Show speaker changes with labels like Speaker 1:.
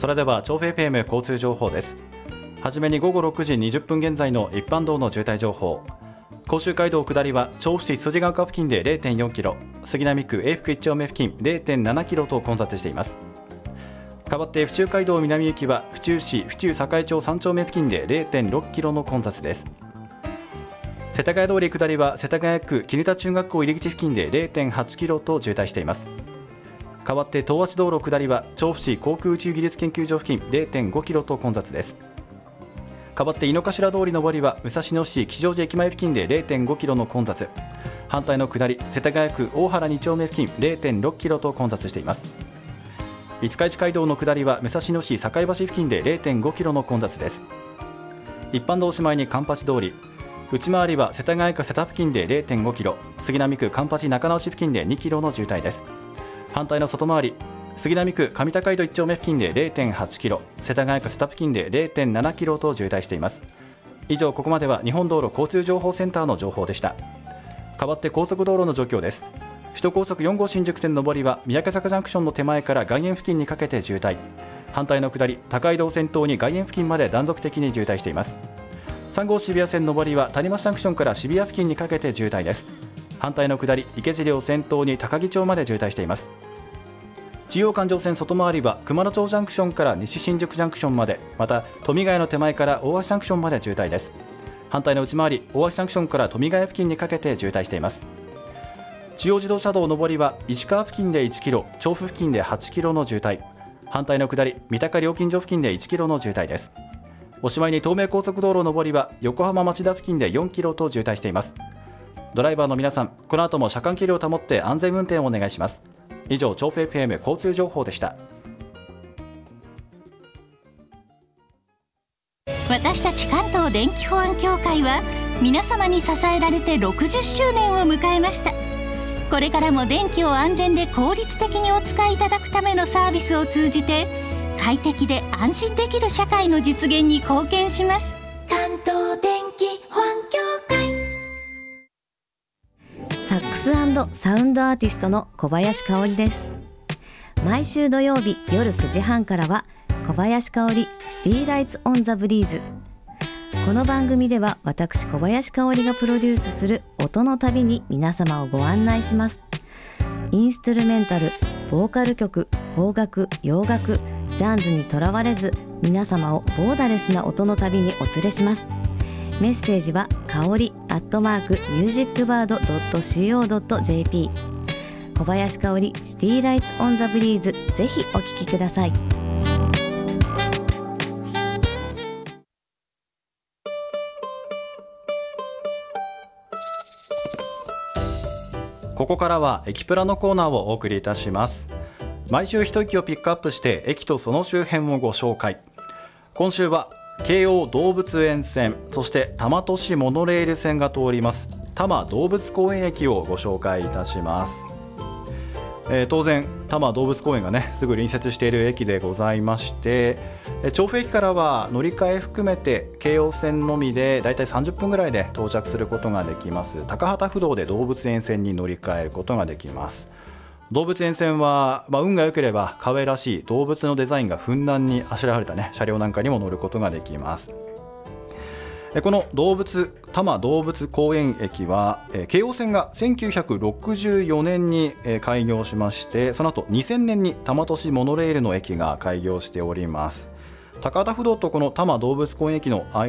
Speaker 1: それでは調布 FM 交通情報です。はじめに午後6時20分現在の一般道の渋滞情報。甲州街道下りは調布市筋ヶ丘付近で 0.4 キロ、杉並区永福1丁目付近 0.7 キロと混雑しています。代わって府中街道南行きは府中市府中栄町3丁目付近で 0.6 キロの混雑です。世田谷通り下りは世田谷区絹田中学校入り口付近で 0.8 キロと渋滞しています。代わって東八道路下りは調布市航空宇宙技術研究所付近 0.5 キロと混雑です。代わって井の頭通り上りは武蔵野市吉祥寺駅前付近で 0.5 キロの混雑。反対の下り世田谷区大原2丁目付近 0.6 キロと混雑しています。五日市街道の下りは武蔵野市境橋付近で 0.5 キロの混雑です。一般道おしまいに環八通り、内回りは世田谷区瀬田付近で 0.5 キロ、杉並区環八中直市付近で2キロの渋滞です。反対の外回り、杉並区上高井戸1丁目付近で 0.8 キロ、世田谷区瀬田付近で 0.7 キロと渋滞しています。以上、ここまでは日本道路交通情報センターの情報でした。代わって高速道路の状況です。首都高速4号新宿線上りは三宅坂ジャンクションの手前から外苑付近にかけて渋滞。反対の下り、高井戸を先頭に外苑付近まで断続的に渋滞しています。3号渋谷線上りは谷町ジャンクションから渋谷付近にかけて渋滞です。反対の下り、池尻を先頭に高木町まで渋滞しています。中央環状線外回りは熊野町ジャンクションから西新宿ジャンクションまで、また富ヶ谷の手前から大橋ジャンクションまで渋滞です。反対の内回り、大橋ジャンクションから富ヶ谷付近にかけて渋滞しています。中央自動車道上りは石川付近で1キロ、調布付近で8キロの渋滞。反対の下り、三鷹料金所付近で1キロの渋滞です。おしまいに東名高速道路上りは横浜町田付近で4キロと渋滞しています。ドライバーの皆さん、この後も車間距離を保って安全運転をお願いします。以上、調布 FM 交通情報でした。
Speaker 2: 私たち関東電気保安協会は皆様に支えられて60周年を迎えました。これからも電気を安全で効率的にお使いいただくためのサービスを通じて快適で安心できる社会の実現に貢献します。
Speaker 3: 関東電気保安協会。
Speaker 4: サックス&サウンドアーティストの小林香織です。毎週土曜日夜9時半からは小林香織シティライツオンザブリーズ。この番組では私小林香織がプロデュースする音の旅に皆様をご案内します。インストゥルメンタル、ボーカル曲、邦楽、洋楽、ジャンルにとらわれず皆様をボーダレスな音の旅にお連れします。メッセージは香織@musicbird.co.jp。 小林香織シティライツオンザブリーズ、ぜひお聴きください。
Speaker 1: ここからは駅プラのコーナーをお送りいたします。毎週一駅をピックアップして駅とその周辺をご紹介。今週は京王動物園線、そして多摩都市モノレール線が通ります多摩動物公園駅をご紹介いたします。当然多摩動物公園がねすぐ隣接している駅でございまして、調布駅からは乗り換え含めて京王線のみでだいたい30分ぐらいで到着することができます。高幡不動で動物園線に乗り換えることができます。動物園線は、運が良ければ可愛らしい動物のデザインがふんだんにあしらわれた車両なんかにも乗ることができます。この多摩動物公園駅は、京王線が1964年に開業しまして、その後2000年に多摩都市モノレールの駅が開業しております。高幡不動とこの多摩動物公園駅の間